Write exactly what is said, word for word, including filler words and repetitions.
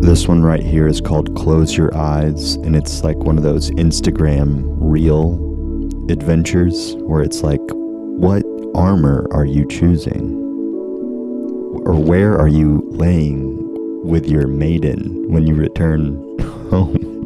This one right here is called Close Your Eyes, and it's like one of those Instagram reel adventures where it's like, what armor are you choosing? Or where are you laying with your maiden when you return home?